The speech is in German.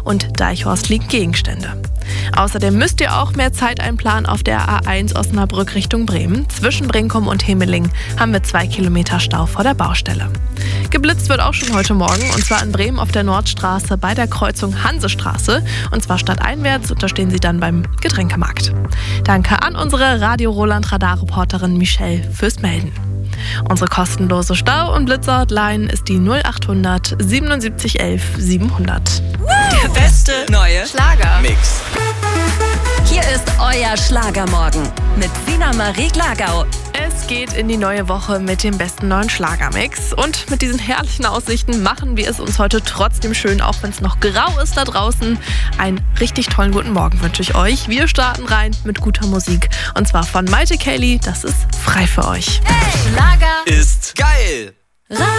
und Deichhorst liegen Gegenstände. Außerdem müsst ihr auch mehr Zeit einplanen auf der A1 Osnabrück Richtung Bremen. Zwischen Brinkum und Hemeling haben wir 2 Kilometer Stau vor der Baustelle. Geblitzt wird auch schon heute Morgen, und zwar in Bremen auf der Nordstraße bei der Kreuzung Hansestraße. Und zwar stadteinwärts, und da stehen sie dann beim Getränkemarkt. Danke an unsere Radio Roland Radarreporterin Michelle fürs Melden. Unsere kostenlose Stau- und Blitzerhotline ist die 0800 77 11 700. Der beste neue Schlager-Mix. Hier ist euer Schlagermorgen mit Sina Marie Glagau. Es geht in die neue Woche mit dem besten neuen Schlagermix. Und mit diesen herrlichen Aussichten machen wir es uns heute trotzdem schön, auch wenn es noch grau ist da draußen. Einen richtig tollen guten Morgen wünsche ich euch. Wir starten rein mit guter Musik. Und zwar von Maite Kelly. Das ist frei für euch. Hey, Schlager Ist geil.